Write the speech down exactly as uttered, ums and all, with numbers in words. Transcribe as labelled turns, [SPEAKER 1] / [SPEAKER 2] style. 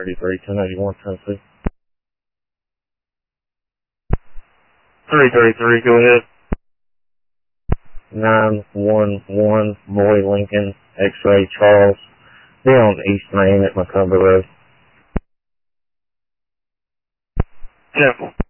[SPEAKER 1] thirty-three, ten eighty-one, Tennessee. three thirty-three, go ahead. nine one one, Boy Lincoln, X-Ray Charles. Be on East Main at Macomber Road. ten